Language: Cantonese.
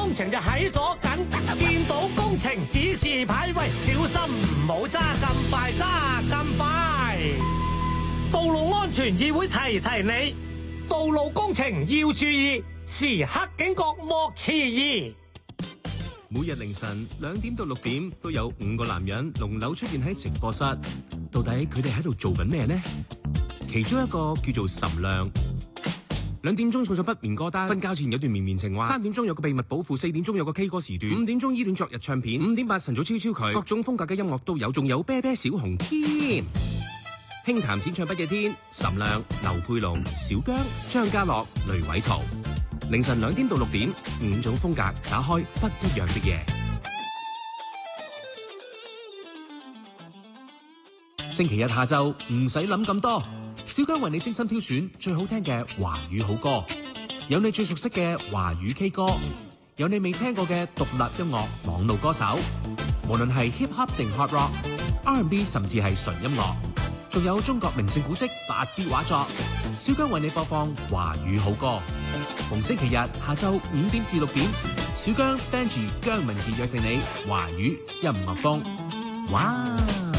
工程就喺左近，見到工程指示牌喂，小心唔好揸咁快，揸咁快。道路安全議會提提你，道路工程要注意，時刻警覺莫遲疑。 每日凌晨2點到6點都有5個男人輪流出現喺直播室，到底佢哋喺度做緊咩呢？其中一個叫做岑亮，2點鐘送上不眠歌單，瞓覺前有段綿綿情話，3點鐘有個秘密保護，4點鐘有個 K 歌時段，5點鐘依戀昨日唱片，5點8晨早超超佢，各種風格嘅音樂都有，仲有啤啤小紅添。輕談淺唱筆嘅天，岑亮、劉佩龍、小姜、張家樂、雷偉圖，凌晨2點到6點，5種風格打開不一樣的夜。星期日下晝唔使諗咁多，小姜為你精心挑選最好聽嘅華語好歌，有你最熟悉嘅華語 K 歌，有你未聽過嘅獨立音樂網路歌手，無論係 hip hop 定 hard rock、R&B 甚至係純音樂，仲有中國名勝古蹟8B 畫作，小姜為你播放華語好歌。逢星期日下晝5點至6點，小姜 Benji 姜明傑約定你華語音樂風。哇！